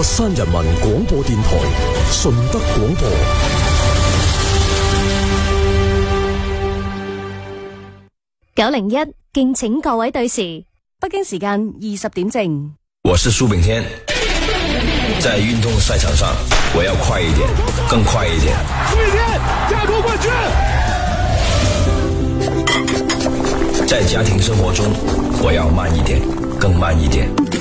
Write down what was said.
佛山人民廣播電台順德廣播。 901，敬請各位對時，北京時間20點正。 我是蘇炳添，在運動賽場上，我要快一點，更快一點。 蘇炳添，加國冠軍。 在家庭生活中，我要慢一點，更慢一點。